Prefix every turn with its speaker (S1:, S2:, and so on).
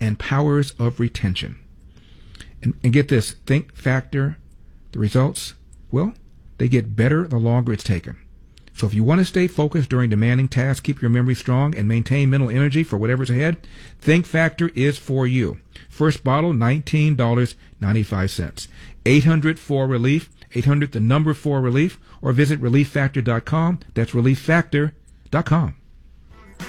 S1: and powers of retention. And get this, Think Factor, the results, well, they get better the longer it's taken. So if you want to stay focused during demanding tasks, keep your memory strong, and maintain mental energy for whatever's ahead, Think Factor is for you. First bottle, $19.95. 800-4-RELIEF, 800 the number 4-RELIEF, or visit ReliefFactor.com. That's ReliefFactor.com.